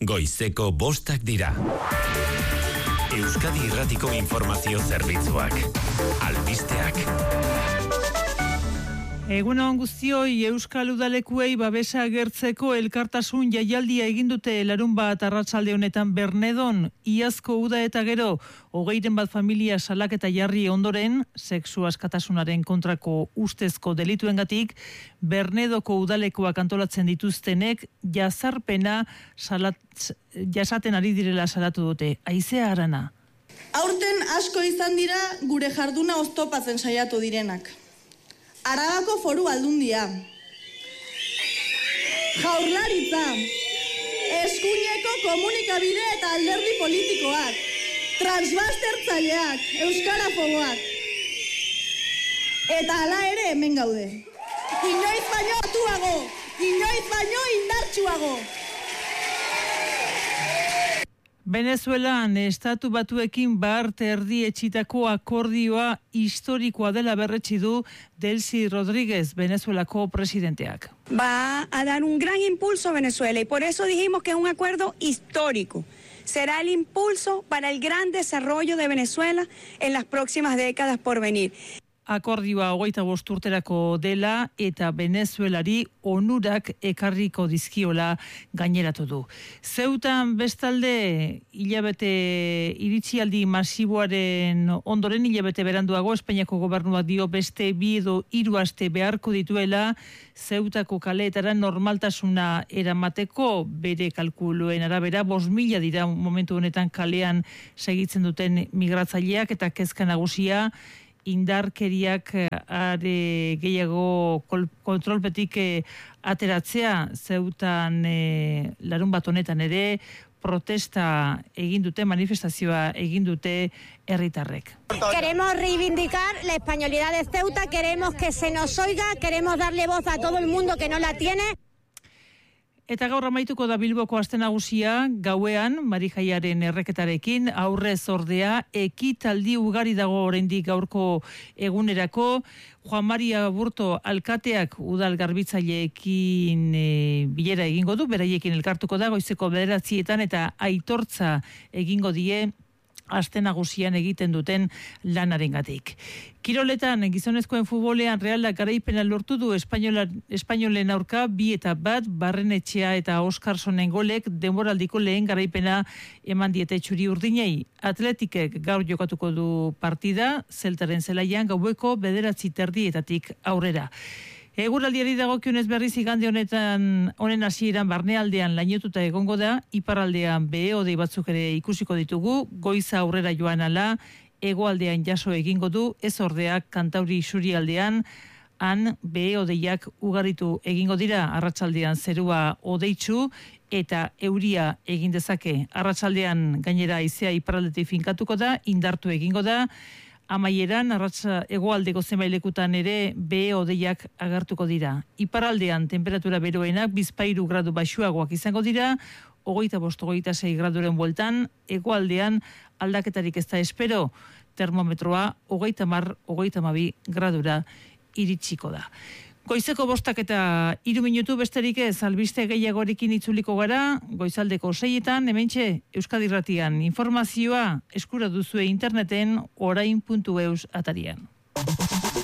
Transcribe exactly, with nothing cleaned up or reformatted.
Goizeko bostak dira. Euskadi Irratiko Informazio Zerbitzuak. Albisteak. Egunon guztioi, Euskal Udalekuei babesa agertzeko elkartasun jaialdia egin dute larunbat arratsalde honetan Bernedon. Iazko uda eta gero, hogeiren bat familia salaketa jarri ondoren, sexu askatasunaren kontrako ustezko delituengatik, Bernedoko udalekoak antolatzen dituztenek jazarpena salat, jasaten ari direla salatu dute. Aizea Arana. Aurten asko izan dira gure jarduna oztopatzen saiatu direnak. Arabako Foru Aldundia, Jaurlaritza, eskuineko komunikabide eta alderdi politikoak, transbastertzaileak, euskarafoboak. Eta hala ere hemen gaude. Inoiz baino atuago, inoiz baino indartsuago. Venezuelan estatu batuekin bart erdi etxitako akordioa historikoa dela berretsi du Delcy Rodríguez, Venezuelako presidenteak. Va a dar un gran impulso a Venezuela y por eso dijimos que es un acuerdo histórico. Será el impulso para el gran desarrollo de Venezuela en las próximas décadas por venir. Akordioa hogeita bost urterako dela eta Venezuelari onurak ekarriko dizkiola gaineratu du. Zeutan bestalde hilabete iritsialdi masiboaren ondoren hilabete beranduago Espainiako gobernuak dio beste bi edo hiru aste beharko dituela Zeutako kaleetara normaltasuna eramateko. Bere kalkuluen arabera bost mila dira momentu honetan kalean segitzen duten migratzaileak eta kezka nagusia indarkeriak are gehiago kontrolpetik ateratzea. Zeutan e, larun bat honetan ere protesta egin dute, manifestazioa egin dute herritarrek. Queremos reivindicar la españolidad de Ceuta, queremos que se nos oiga, queremos darle voz a todo el mundo que no la tiene. Eta gaur amaituko da Bilboko aste nagusia, gauean, Marijaiaren erreketarekin, aurrez ordea, ekitaldi ugari dago oraindik gaurko egunerako. Juan Maria Burto alkateak udal garbitzaileekin e, bilera egingo du, beraiekin elkartuko da, goizeko bederatzietan eta aitortza egingo die aste nagusian egiten duten lanarengatik. Kiroletan, gizonezkoen futbolean Realak garaipena lortu du Espainolen aurka bi eta bat, Barrenetxea eta Oskarsonen golek denboraldiko lehen garaipena eman diete txuri urdinei. Atletikek gaur jokatuko du partida, Zeltaren zelaian gaueko bederatzi terdietatik aurrera. Eguraldiari dagokionez berriz igande honetan honen hasieran barnealdean lainotuta egongo da, iparraldean behe-hodei batzuk ere ikusiko ditugu, goiza aurrera joan ala, hegoaldean jaso egingo du, ez ordeak Kantauri isurialdean, han behe-hodeiak ugaritu egingo dira, arratsaldean zerua hodeitsu eta euria egin dezake. Arratsaldean gainera haizea iparraldetik finkatuko da, indartu egingo da, amaieran, arratsa hegoaldeko zenbait lekutan ere behe-hodeiak agertuko dira. Iparraldean temperatura beroenak bizpahiru gradu baxuagoak izango dira, hogeita bost hogeita sei graduren bueltan, hegoaldean aldaketarik ez da espero, termometroa hogeita hamar hogeita hamabi gradura iritsiko da. Goizeko bostak eta hiru minutu besterik ez, albiste gehiagorekin itzuliko gara, goizaldeko seietan, hementxe Euskadi Irratian informazioa eskura duzue interneten orain puntu eus atarian.